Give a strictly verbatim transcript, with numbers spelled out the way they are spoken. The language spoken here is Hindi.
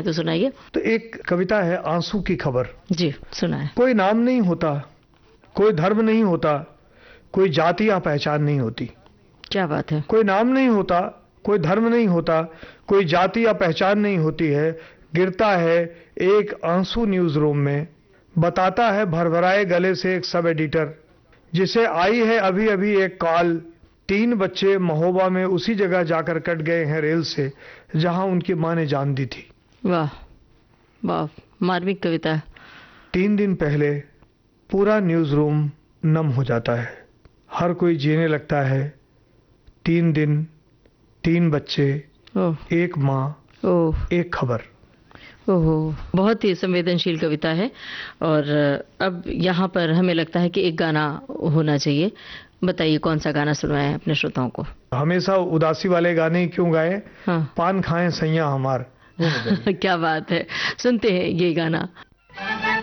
तो सुनाइए। तो एक कविता है आंसू की खबर। जी सुनाए। कोई नाम नहीं होता, कोई धर्म नहीं होता, कोई जाति या पहचान नहीं होती। क्या बात है। कोई नाम नहीं होता, कोई धर्म नहीं होता, कोई जाति या पहचान नहीं होती है। गिरता है एक आंसू न्यूज रूम में, बताता है भरभराए गले से एक सब एडिटर, जिसे आई है अभी अभी एक कॉल। तीन बच्चे महोबा में उसी जगह जाकर कट गए हैं रेल से जहां उनकी मां ने जान दी थी। वाह वाह, मार्मिक कविता है। तीन दिन पहले पूरा न्यूज रूम नम हो जाता है, हर कोई जीने लगता है। तीन दिन, तीन बच्चे, ओह एक माँ, ओह एक खबर। ओहो, बहुत ही संवेदनशील कविता है। और अब यहाँ पर हमें लगता है कि एक गाना होना चाहिए। बताइए कौन सा गाना सुनवाएं अपने श्रोताओं को। हमेशा उदासी वाले गाने ही क्यों गाएं? हाँ। पान खाएं सैया हमार। क्या बात है, सुनते हैं ये गाना।